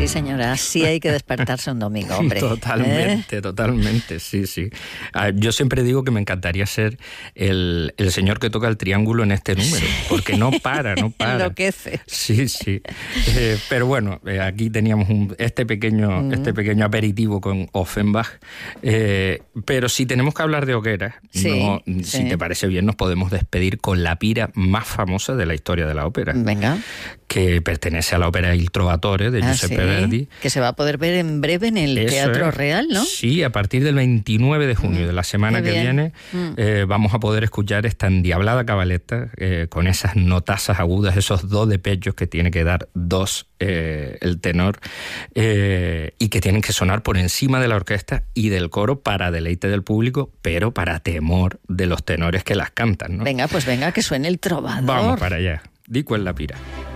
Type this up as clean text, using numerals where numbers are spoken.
Sí, señora, así hay que despertarse un domingo, hombre. Totalmente, sí. Yo siempre digo que me encantaría ser el señor que toca el triángulo en este número, porque no para. Enloquece. Sí. Pero bueno, aquí teníamos este pequeño aperitivo con Offenbach. Pero si tenemos que hablar de hogueras, si te parece bien, nos podemos despedir con la pira más famosa de la historia de la ópera. Venga. Que pertenece a la ópera Il Trovatore de Giuseppe Verdi. Que se va a poder ver en breve en el Teatro Real, ¿no? Sí, a partir del 29 de junio de la semana que viene vamos a poder escuchar esta endiablada cabaleta con esas notazas agudas, esos do de pechos que tiene que dar dos el tenor y que tienen que sonar por encima de la orquesta y del coro para deleite del público, pero para temor de los tenores que las cantan, ¿no? Venga, que suene el trovador. Vamos para allá. Di cuál la pira.